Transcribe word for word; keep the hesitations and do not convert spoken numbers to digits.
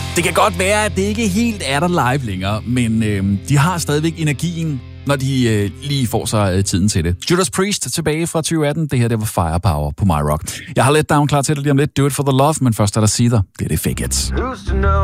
Det kan godt være, at det ikke helt er der live længere, men øh, de har stadigvæk energien, når de øh, lige får sig øh, tiden til det. Judas Priest tilbage fra tyve atten. Det her, det var Firepower på My Rock. Jeg har Let Down klar til det lige om lidt. Do It For The Love, men først er der Seether. Det er det Fake It.